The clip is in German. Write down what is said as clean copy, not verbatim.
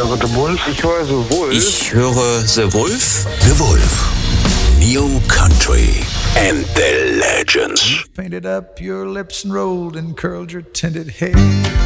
höre The Wolf. Ich höre The Wolf. Ich höre The Wolf. The Wolf. New Country and the Legends. Painted up your lips and rolled and curled your tinted hair.